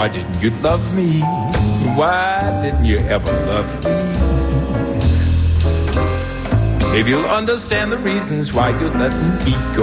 Why didn't you love me? Why didn't you ever love me? Maybe you'll understand the reasons why you let me go.